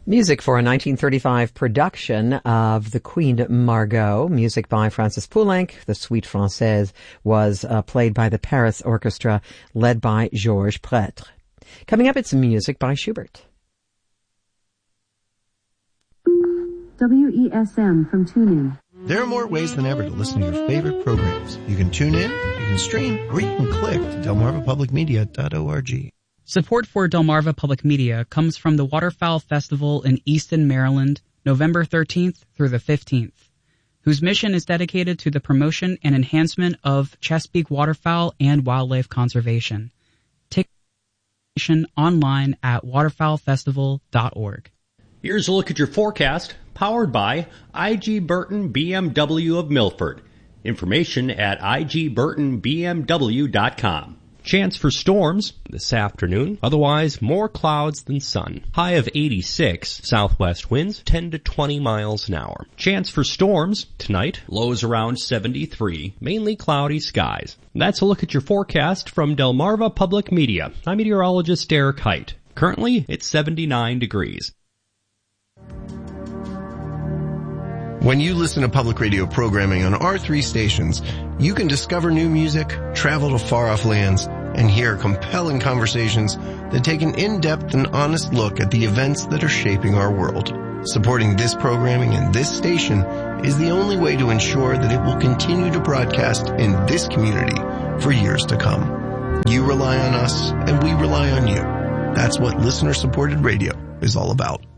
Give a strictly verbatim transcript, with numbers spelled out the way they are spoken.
Music for a nineteen thirty-five production of The Queen Margot, music by Francis Poulenc. The Suite Française was uh, played by the Paris Orchestra, led by Georges Prêtre. Coming up, it's music by Schubert. W E S M from TuneIn. There are more ways than ever to listen to your favorite programs. You can tune in, you can stream, or you can click to delmarva public media dot org. Support for Delmarva Public Media comes from the Waterfowl Festival in Easton, Maryland, November thirteenth through the fifteenth, whose mission is dedicated to the promotion and enhancement of Chesapeake waterfowl and wildlife conservation. Tickets online at waterfowl festival dot org. Here's a look at your forecast, powered by I G Burton B M W of Milford. Information at I G burton B M W dot com. Chance for storms this afternoon. Otherwise, more clouds than sun. High of eighty-six. Southwest winds ten to twenty miles an hour. Chance for storms tonight. Lows around seventy-three. Mainly cloudy skies. That's a look at your forecast from Delmarva Public Media. I'm meteorologist Derek Height. Currently, it's seventy-nine degrees. When you listen to public radio programming on our three stations, you can discover new music, travel to far-off lands, and hear compelling conversations that take an in-depth and honest look at the events that are shaping our world. Supporting this programming and this station is the only way to ensure that it will continue to broadcast in this community for years to come. You rely on us, and we rely on you. That's what listener-supported radio is all about.